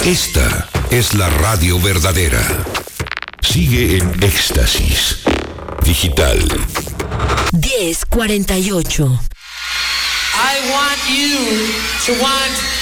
Esta es la radio verdadera. Sigue en Éxtasis Digital. 10:48. I want you to want